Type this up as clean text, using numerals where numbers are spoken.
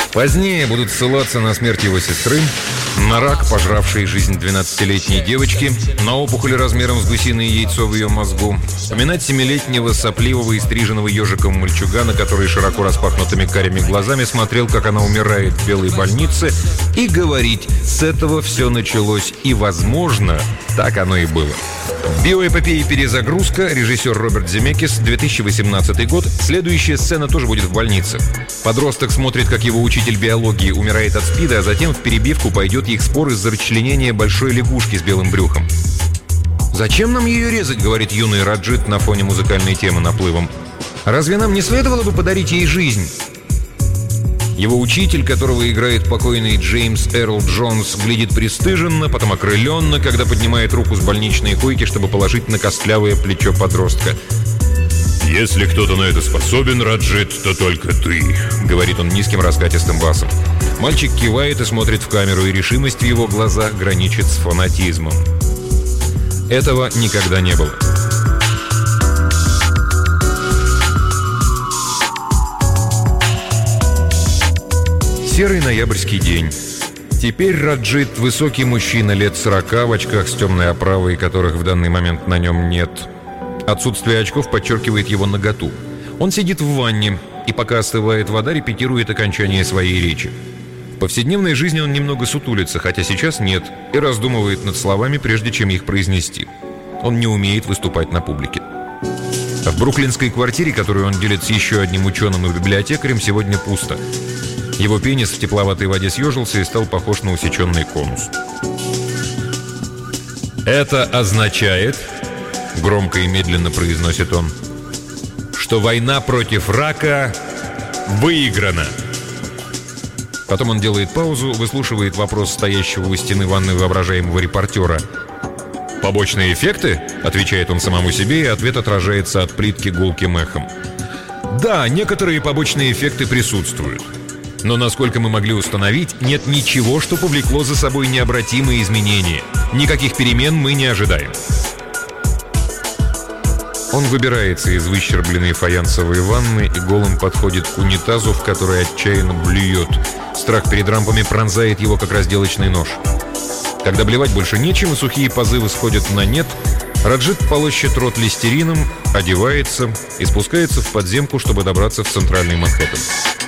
Позднее будут ссылаться на смерть его сестры, на рак, пожравший жизнь 12-летней девочки, на опухоль размером с гусиное яйцо в ее мозгу, вспоминать 7-летнего сопливого и стриженного ежиком мальчугана, который широко распахнутыми карими глазами смотрел, как она умирает в белой больнице, и говорить: с этого все началось, и, возможно, так оно и было. Биоэпопея «Перезагрузка», режиссер Роберт Земекис, 2018 год. Следующая сцена тоже будет в больнице. Подросток смотрит, как его учитель биологии умирает от СПИДа, а затем в перебивку пойдет их спор из-за расчленения большой лягушки с белым брюхом. «Зачем нам ее резать?» — говорит юный Раджит на фоне музыкальной темы наплывом. «Разве нам не следовало бы подарить ей жизнь?» Его учитель, которого играет покойный Джеймс Эрл Джонс, глядит пристыженно, потом окрыленно, когда поднимает руку с больничной койки, чтобы положить на костлявое плечо подростка. «Если кто-то на это способен, Раджит, то только ты», — говорит он низким раскатистым басом. Мальчик кивает и смотрит в камеру, и решимость в его глазах граничит с фанатизмом. Этого никогда не было. Серый ноябрьский день. Теперь Раджит — высокий мужчина лет 40 в очках с темной оправой, которых в данный момент на нем нет. Отсутствие очков подчеркивает его наготу. Он сидит в ванне и, пока остывает вода, репетирует окончание своей речи. В повседневной жизни он немного сутулится, хотя сейчас нет, и раздумывает над словами, прежде чем их произнести. Он не умеет выступать на публике. В бруклинской квартире, которую он делит с еще одним ученым и библиотекарем, сегодня пусто. Его пенис в тепловатой воде съежился и стал похож на усеченный конус. «Это означает, — громко и медленно произносит он, — что война против рака выиграна». Потом он делает паузу, выслушивает вопрос стоящего у стены ванной воображаемого репортера. «Побочные эффекты?» — отвечает он самому себе, и ответ отражается от плитки гулким эхом. «Да, некоторые побочные эффекты присутствуют. Но, насколько мы могли установить, нет ничего, что повлекло за собой необратимые изменения. Никаких перемен мы не ожидаем». Он выбирается из выщербленной фаянсовой ванны и голым подходит к унитазу, в который отчаянно блюет. Страх перед рампами пронзает его, как разделочный нож. Когда блевать больше нечем и сухие позывы сходят на нет, Раджит полощет рот листерином, одевается и спускается в подземку, чтобы добраться в центральный Манхэттен.